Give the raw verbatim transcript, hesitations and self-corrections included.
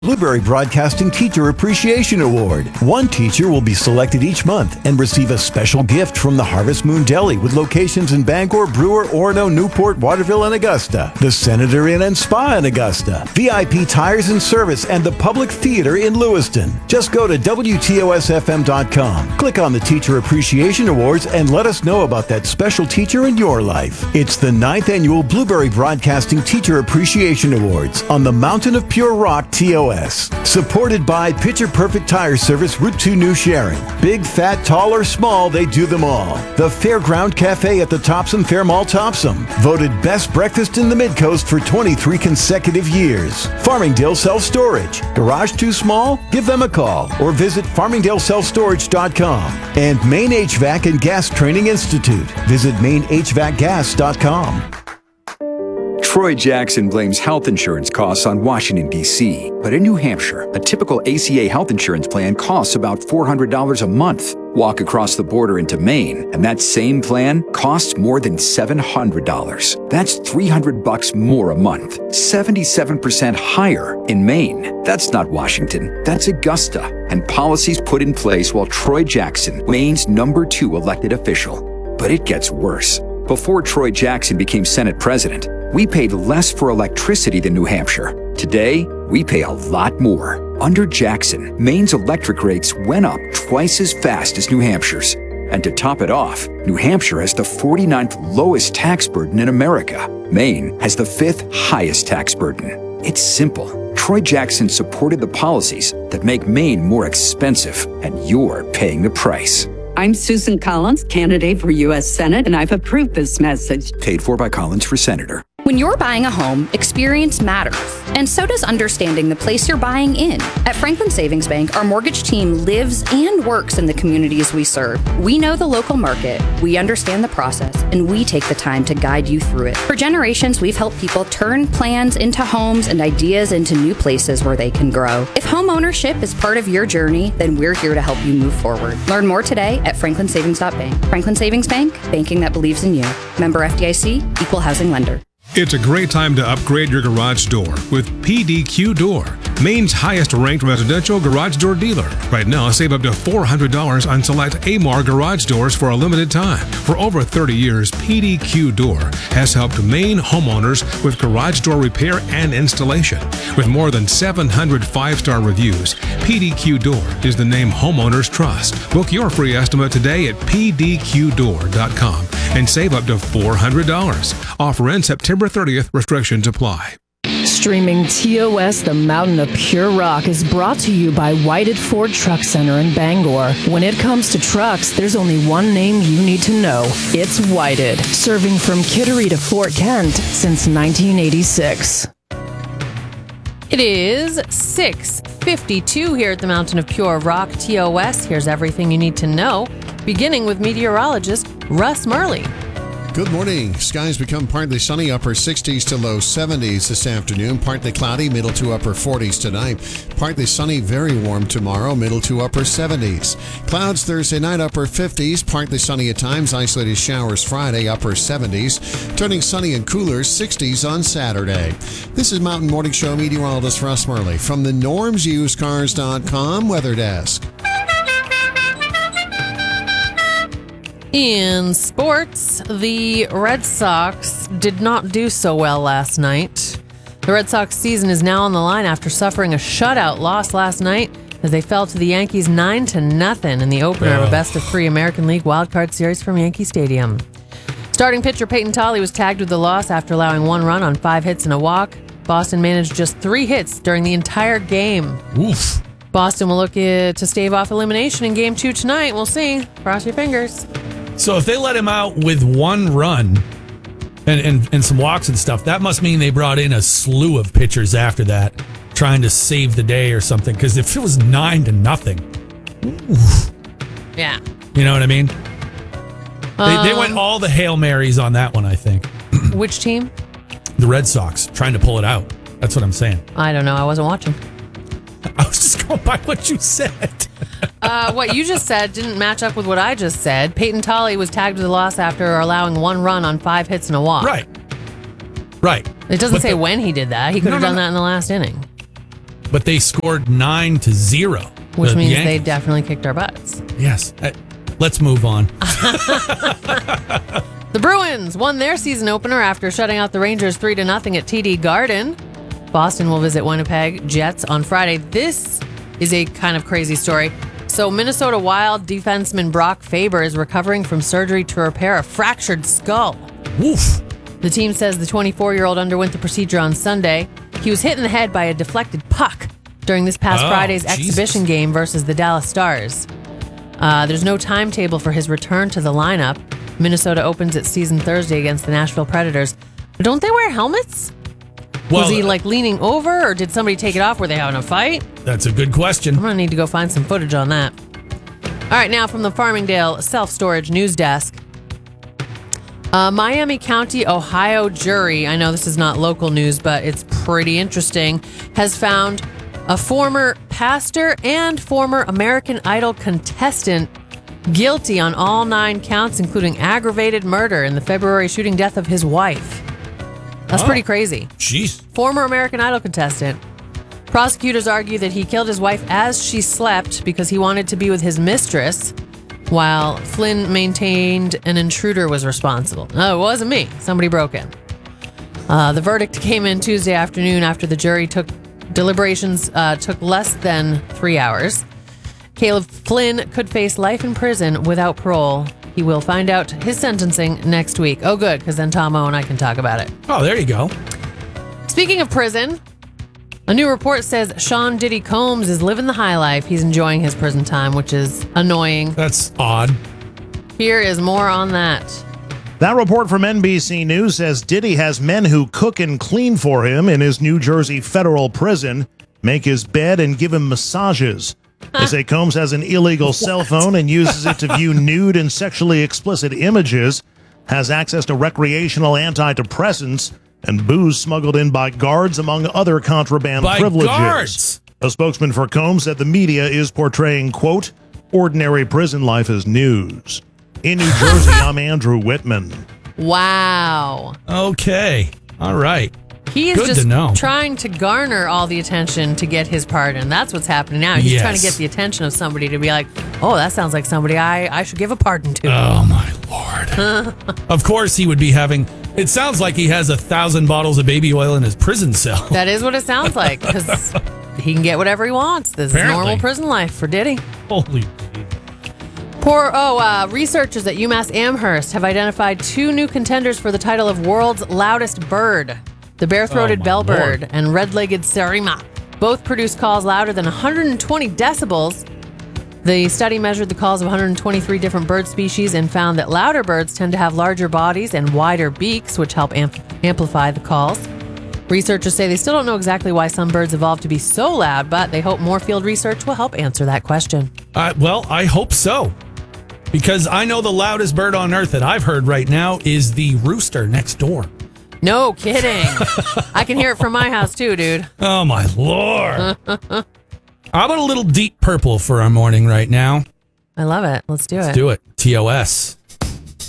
Blueberry Broadcasting Teacher Appreciation Award. One teacher will be selected each month and receive a special gift from the Harvest Moon Deli with locations in Bangor, Brewer, Orono, Newport, Waterville, and Augusta. The Senator Inn and Spa in Augusta. V I P Tires and Service and the Public Theater in Lewiston. Just go to W T O S F M dot com. Click on the Teacher Appreciation Awards and let us know about that special teacher in your life. It's the ninth Annual Blueberry Broadcasting Teacher Appreciation Awards on the Mountain of Pure Rock T O S. Supported by Picture Perfect Tire Service, Route two New Sharon. Big, fat, tall, or small, they do them all. The Fairground Cafe at the Topsom Fair Mall Topsom. Voted best breakfast in the Midcoast for twenty-three consecutive years. Farmingdale Self Storage. Garage too small? Give them a call or visit farmingdale self storage dot com. And Maine H V A C and Gas Training Institute. Visit maine h v a c gas dot com. Troy Jackson blames health insurance costs on Washington, D C But in New Hampshire, a typical A C A health insurance plan costs about four hundred dollars a month. Walk across the border into Maine, and that same plan costs more than seven hundred dollars. That's three hundred bucks more a month. seventy-seven percent higher in Maine. That's not Washington. That's Augusta. And policies put in place while Troy Jackson, Maine's number two elected official. But it gets worse. Before Troy Jackson became Senate president, we paid less for electricity than New Hampshire. Today, we pay a lot more. Under Jackson, Maine's electric rates went up twice as fast as New Hampshire's. And to top it off, New Hampshire has the forty-ninth lowest tax burden in America. Maine has the fifth highest tax burden. It's simple. Troy Jackson supported the policies that make Maine more expensive, and you're paying the price. I'm Susan Collins, candidate for U S Senate, and I've approved this message. Paid for by Collins for Senator. When you're buying a home, experience matters, and so does understanding the place you're buying in. At Franklin Savings Bank, our mortgage team lives and works in the communities we serve. We know the local market, we understand the process, and we take the time to guide you through it. For generations, we've helped people turn plans into homes and ideas into new places where they can grow. If home ownership is part of your journey, then we're here to help you move forward. Learn more today at franklin savings dot bank. Franklin Savings Bank, banking that believes in you. Member F D I C, equal housing lender. It's a great time to upgrade your garage door with P D Q Door, Maine's highest ranked residential garage door dealer. Right now, save up to four hundred dollars on select A M A R garage doors for a limited time. For over thirty years, P D Q Door has helped Maine homeowners with garage door repair and installation. With more than seven hundred five-star reviews, P D Q Door is the name homeowners trust. Book your free estimate today at p d q door dot com and save up to four hundred dollars. Offer ends September thirtieth. Restrictions apply. Streaming T O S, the Mountain of Pure Rock, is brought to you by Whited Ford Truck Center in Bangor. When it comes to trucks, there's only one name you need to know. It's Whited, serving from Kittery to Fort Kent since nineteen eighty-six. It is six fifty-two here at the Mountain of Pure Rock, T O S. Here's everything you need to know, beginning with meteorologist Russ Murley. Good morning. Skies become partly sunny, upper sixties to low seventies this afternoon. Partly cloudy, middle to upper forties tonight. Partly sunny, very warm tomorrow, middle to upper seventies. Clouds Thursday night, upper fifties. Partly sunny at times, isolated showers Friday, upper seventies. Turning sunny and cooler, sixties on Saturday. This is Mountain Morning Show meteorologist Russ Murley from the norms used cars dot com weather desk. In sports, the Red Sox did not do so well last night. The Red Sox season is now on the line after suffering a shutout loss last night as they fell to the Yankees nine to nothing in the opener of a best-of-three American League wildcard series from Yankee Stadium. Starting pitcher Peyton Tolley was tagged with the loss after allowing one run on five hits and a walk. Boston managed just three hits during the entire game. Oof. Boston will look to stave off elimination in Game two tonight. We'll see. Cross your fingers. So if they let him out with one run and, and, and some walks and stuff, that must mean they brought in a slew of pitchers after that trying to save the day or something. Because if it was nine to nothing, oof, yeah, you know what I mean? Um, they, they went all the Hail Marys on that one, I think. Which team? The Red Sox, trying to pull it out. That's what I'm saying. I don't know. I wasn't watching. I was just going by what you said. uh, what you just said didn't match up with what I just said. Peyton Tolley was tagged with a loss after allowing one run on five hits and a walk. Right. Right. It doesn't but say the, when he did that. He could no, have no, done no. that in the last inning. but they scored nine to zero. Which The means Yankees. they definitely kicked our butts. Yes. Uh, let's move on. The Bruins won their season opener after shutting out the Rangers three to nothing at T D Garden. Boston will visit Winnipeg Jets on Friday. This is a kind of crazy story. So Minnesota Wild defenseman Brock Faber is recovering from surgery to repair a fractured skull. Woof. The team says the twenty-four-year-old underwent the procedure on Sunday. He was hit in the head by a deflected puck during this past Oh, Friday's Jesus. exhibition game versus the Dallas Stars. Uh, there's no timetable for his return to the lineup. Minnesota opens its season Thursday against the Nashville Predators. But don't they wear helmets? Well, was he like leaning over, or did somebody take it off? Were they having a fight? That's a good question. I'm going to need to go find some footage on that. All right, now from the Farmingdale Self-Storage News Desk. Uh, Miami County, Ohio jury, I know this is not local news, but it's pretty interesting, has found a former pastor and former American Idol contestant guilty on all nine counts, including aggravated murder in the February shooting death of his wife. That's Oh. pretty crazy. Jeez. Former American Idol contestant. Prosecutors argue that he killed his wife as she slept because he wanted to be with his mistress, while Flynn maintained an intruder was responsible. No, it wasn't me. Somebody broke in. Uh, the verdict came in Tuesday afternoon after the jury took deliberations uh, took less than three hours. Caleb Flynn could face life in prison without parole. He will find out his sentencing next week. Oh, good, because then Tom O and I can talk about it. Oh, there you go. Speaking of prison, a new report says Sean Diddy Combs is living the high life. He's enjoying his prison time, which is annoying. That's odd. Here is more on that. That report from N B C News says Diddy has men who cook and clean for him in his New Jersey federal prison, make his bed, and give him massages. They say Combs has an illegal cell phone and uses it to view nude and sexually explicit images, has access to recreational antidepressants, and booze smuggled in by guards, among other contraband By privileges. guards. A spokesman for Combs said the media is portraying, quote, ordinary prison life as news. In New Jersey, I'm Andrew Whitman. Wow. Okay. All right. He is Good just to know. trying to garner all the attention to get his pardon. That's what's happening now. He's Yes. trying to get the attention of somebody to be like, oh, that sounds like somebody I, I should give a pardon to. Oh, my Lord. Of course, he would be having. It sounds like he has a thousand bottles of baby oil in his prison cell. That is what it sounds like, because he can get whatever he wants. This Apparently. is normal prison life for Diddy. Holy. Poor, oh, uh, researchers at UMass Amherst have identified two new contenders for the title of world's loudest bird. The bare-throated Oh, my bellbird Lord. and red-legged sarima both produce calls louder than one hundred twenty decibels. The study measured the calls of one hundred twenty-three different bird species and found that louder birds tend to have larger bodies and wider beaks, which help amp- amplify the calls. Researchers say they still don't know exactly why some birds evolved to be so loud, but they hope more field research will help answer that question. Uh, well, I hope so. Because I know the loudest bird on earth that I've heard right now is the rooster next door. No kidding. I can hear it from my house too, dude. Oh, my Lord. How about a little Deep Purple for our morning right now? I love it. Let's do it. Let's do it. T O S.